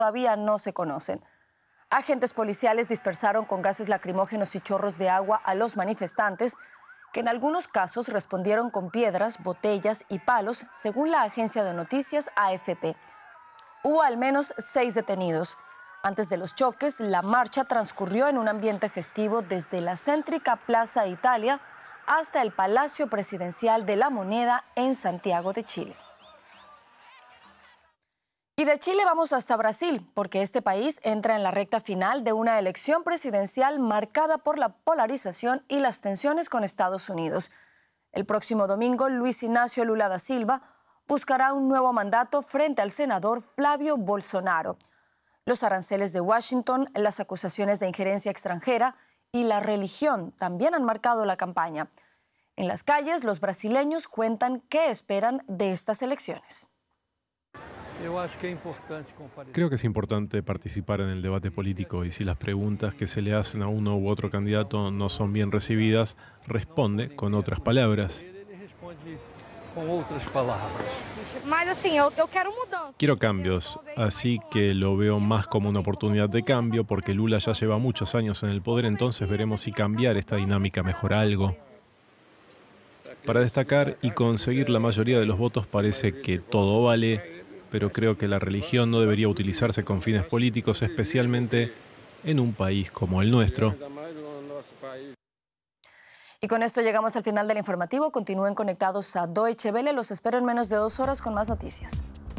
todavía no se conocen. Agentes policiales dispersaron con gases lacrimógenos y chorros de agua a los manifestantes, que en algunos casos respondieron con piedras, botellas y palos, según la agencia de noticias AFP. Hubo al menos 6 detenidos. Antes de los choques, la marcha transcurrió en un ambiente festivo desde la céntrica Plaza Italia hasta el Palacio Presidencial de la Moneda en Santiago de Chile. Y de Chile vamos hasta Brasil, porque este país entra en la recta final de una elección presidencial marcada por la polarización y las tensiones con Estados Unidos. El próximo domingo, Luis Ignacio Lula da Silva buscará un nuevo mandato frente al senador Flavio Bolsonaro. Los aranceles de Washington, las acusaciones de injerencia extranjera y la religión también han marcado la campaña. En las calles, los brasileños cuentan qué esperan de estas elecciones. Creo que es importante participar en el debate político y si las preguntas que se le hacen a uno u otro candidato no son bien recibidas, responde con otras palabras. Quiero cambios, así que lo veo más como una oportunidad de cambio porque Lula ya lleva muchos años en el poder, entonces veremos si cambiar esta dinámica mejora algo. Para destacar y conseguir la mayoría de los votos parece que todo vale, pero creo que la religión no debería utilizarse con fines políticos, especialmente en un país como el nuestro. Y con esto llegamos al final del informativo. Continúen conectados a Deutsche Welle. Los espero en menos de 2 horas con más noticias.